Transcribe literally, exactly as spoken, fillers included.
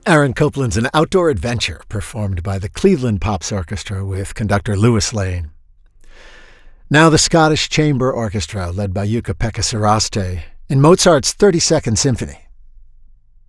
Aaron Copland's An Outdoor Adventure, performed by the Cleveland Pops Orchestra with conductor Lewis Lane. Now the Scottish Chamber Orchestra, led by Jukka-Pekka Saraste, in Mozart's thirty-second Symphony.